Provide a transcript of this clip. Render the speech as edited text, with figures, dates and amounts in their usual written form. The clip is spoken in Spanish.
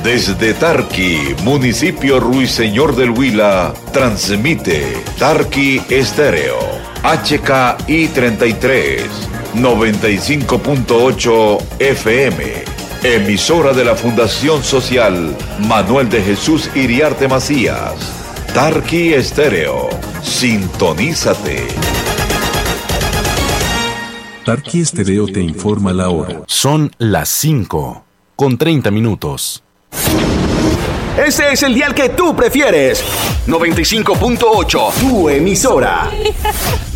Desde Tarqui, municipio Ruiseñor del Huila, transmite Tarqui Estéreo, HKI 33, 95.8 FM, emisora de la Fundación Social Manuel de Jesús Iriarte Macías. Tarqui Estéreo, sintonízate. Tarqui Estéreo te informa la hora. Son las 5:30. Ese es el dial que tú prefieres. 95.8, tu emisora.